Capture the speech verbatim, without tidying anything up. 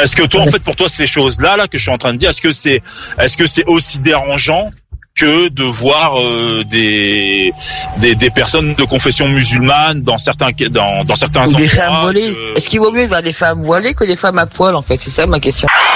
Est-ce que toi, en fait, pour toi, ces choses-là, là, que je suis en train de dire, est-ce que c'est, est-ce que c'est aussi dérangeant que de voir euh, des, des des personnes de confession musulmane dans certains dans dans certains Ou endroits, des femmes voilées. euh... Est-ce qu'il vaut mieux voir des femmes voilées que des femmes à poil, en fait? C'est ça ma question.